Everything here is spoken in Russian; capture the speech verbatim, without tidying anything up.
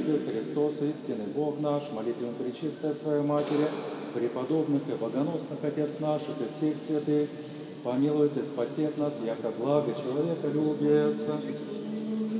Пресвятый Христос, истинный Бог наш, молитвенно Пречистая Своей Матери, преподобных и богоносных Отец наших и всех святых, помилует и спасет нас, яко благо человека любец.